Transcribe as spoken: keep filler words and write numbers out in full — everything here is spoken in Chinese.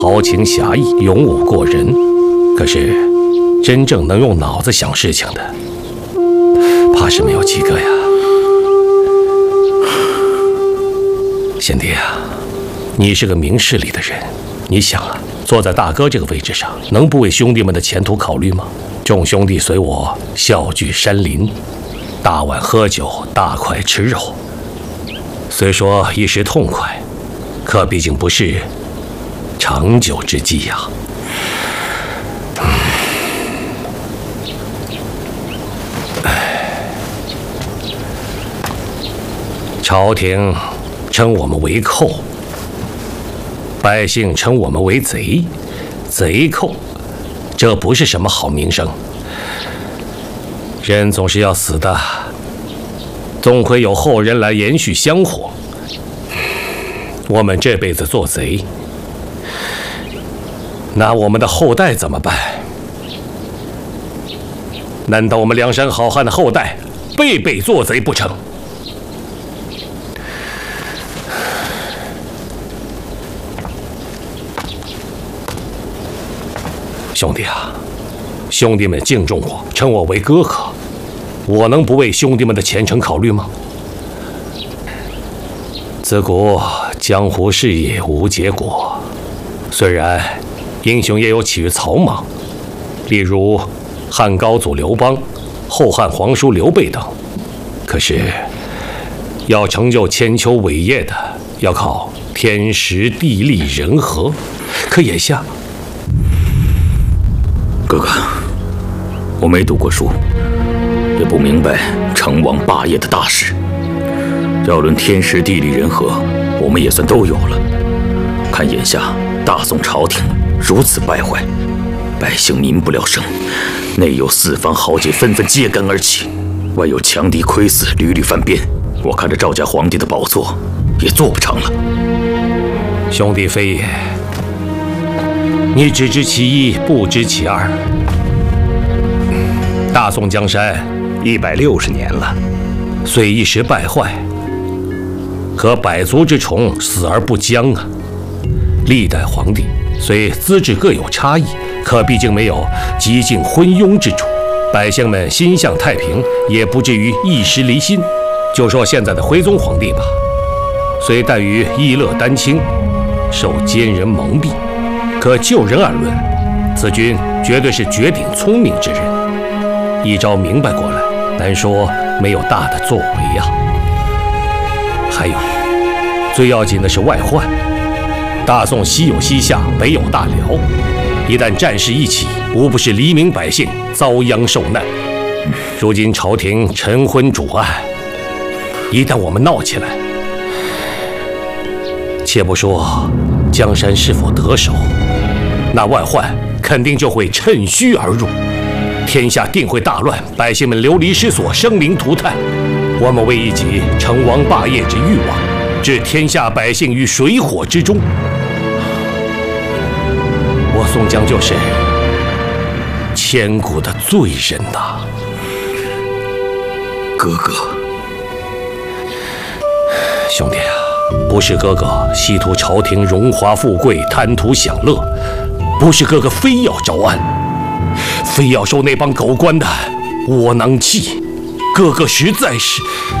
豪情侠义，勇武过人，可是真正能用脑子想事情的，怕是没有几个呀。贤弟啊，你是个明事理的人，你想啊，坐在大哥这个位置上，能不为兄弟们的前途考虑吗？众兄弟随我小聚山林，大碗喝酒，大块吃肉。虽说一时痛快，可毕竟不是长久之计呀。唉，朝廷称我们为寇，百姓称我们为贼，贼寇，这不是什么好名声。人总是要死的，总会有后人来延续香火。我们这辈子做贼，那我们的后代怎么办？难道我们梁山好汉的后代辈辈做贼不成？兄弟啊，兄弟们敬重我，称我为哥哥，我能不为兄弟们的前程考虑吗？自古江湖事业无结果，虽然英雄也有起于草莽，例如汉高祖刘邦、后汉皇叔刘备等，可是要成就千秋伟业的，要靠天时地利人和。可眼下， 哥哥，我没读过书，也不明白成王霸业的大事。要论天时地利人和，我们也算都有了。看眼下大宋朝廷如此败坏，百姓民不聊生，内有四方豪杰纷纷揭竿而起，外有强敌窥伺屡屡犯边。我看着赵家皇帝的宝座也坐不长了。 兄弟非也，你只知其一，不知其二。大宋江山一百六十年了，虽一时败坏，可百足之虫，死而不僵啊！历代皇帝虽资质各有差异，可毕竟没有极尽昏庸之处，百姓们心向太平，也不至于一时离心。就说现在的徽宗皇帝吧，虽怠于逸乐丹青，受奸人蒙蔽，可就人而论，此君绝对是绝顶聪明之人。一朝明白过来，难说没有大的作为呀。还有，最要紧的是外患。大宋西有西夏，北有大辽，一旦战事一起，无不是黎民百姓遭殃受难。如今朝廷晨昏主暗，一旦我们闹起来，且不说江山是否得手，那外患肯定就会趁虚而入，天下定会大乱，百姓们流离失所，生灵涂炭。我们为一己成王霸业之欲望，置天下百姓于水火之中。我宋江就是千古的罪人呐！ 哥哥， 兄弟啊，不是哥哥希图朝廷荣华富贵，贪图享乐，不是哥哥非要招安，非要受那帮狗官的窝囊气。哥哥实在是